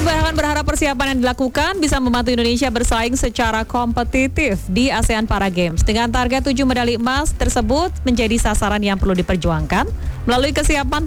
berharap persiapan yang dilakukan bisa membantu Indonesia bersaing secara kompetitif di ASEAN Para Games. Dengan target 7 medali emas tersebut menjadi sasaran yang perlu diperjuangkan melalui kesiapan